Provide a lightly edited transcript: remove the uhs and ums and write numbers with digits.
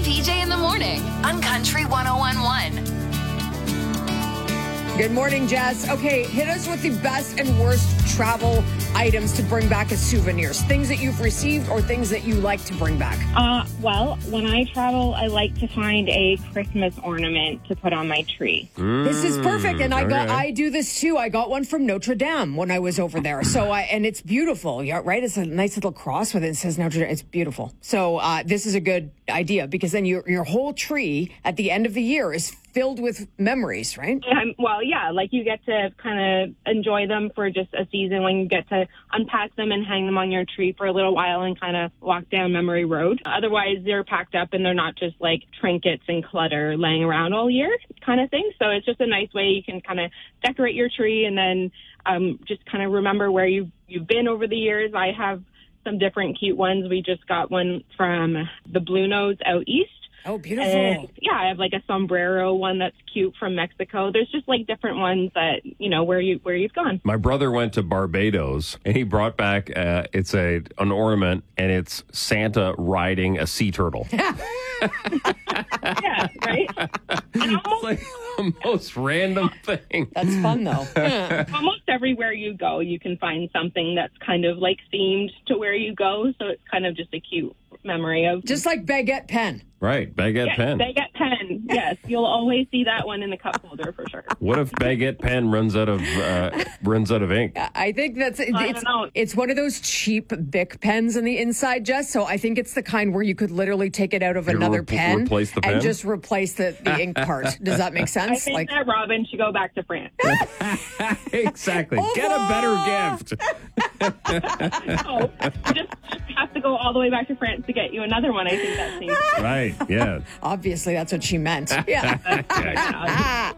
PJ in the morning on Country 101.1. Good morning, Jess. Okay, hit us with the best and worst travel items to bring back as souvenirs. Things that you've received or things that you like to bring back. Well, when I travel, I like to find a Christmas ornament to put on my tree. This is perfect, and I do this too. I got one from Notre Dame when I was over there. And it's beautiful, yeah, right? It's a nice little cross with it. It says Notre Dame. It's beautiful. So this is a good idea because then your whole tree at the end of the year is filled with memories, right? Like you get to kind of enjoy them for just a season when you get to unpack them and hang them on your tree for a little while and kind of walk down memory road. Otherwise, they're packed up and they're not just like trinkets and clutter laying around all year kind of thing. So it's just a nice way you can kind of decorate your tree and then just kind of remember where you've been over the years. I have some different cute ones. We just got one from the Blue Nose out east. Oh, beautiful. And, I have like a sombrero one that's cute from Mexico. There's just like different ones that, where you've gone. My brother went to Barbados and he brought back, it's an ornament and it's Santa riding a sea turtle. Yeah, right? It's like the most random thing. That's fun, though. Yeah. Almost everywhere you go, you can find something that's kind of like themed to where you go. So it's kind of just a cute memory of. Just like Baguette Pen. Right, Baguette Pen. Baguette Pen, yes. You'll always see that one in the cup holder for sure. What if Baguette Pen runs out of ink? I think I don't know. It's one of those cheap Bic pens on the inside, Jess. So I think it's the kind where you could literally take it out of another pen, replace the pen and just replace the ink part. Does that make sense? I think that Robin should go back to France. Exactly. Get a better gift. Oh, you just have to go all the way back to France to get you another one. I think that seems Right, yeah. Obviously, that's what she meant. Yeah.